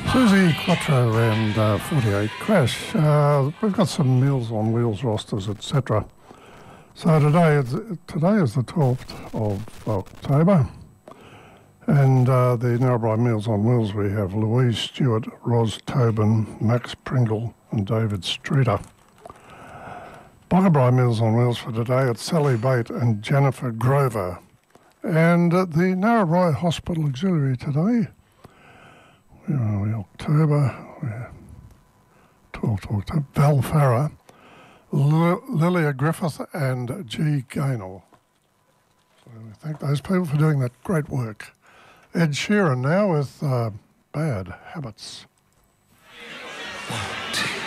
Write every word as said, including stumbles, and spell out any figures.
Susie Quattro and uh, forty-eight Crash. Uh, we've got some Meals on Wheels rosters, et cetera. So today is, today is the twelfth of October, and uh, the Narrabri Meals on Wheels, we have Louise Stewart, Ros Tobin, Max Pringle and David Streeter. Boggabri Meals on Wheels for today, it's Sally Bate and Jennifer Grover. And uh, the Narrabri Hospital Auxiliary today, where are we, October, twelfth of October, Val Farah, L- Lilia Griffith and G. Gaynor. So we thank those people for doing that great work. Ed Sheeran now with uh, Bad Habits. One, two.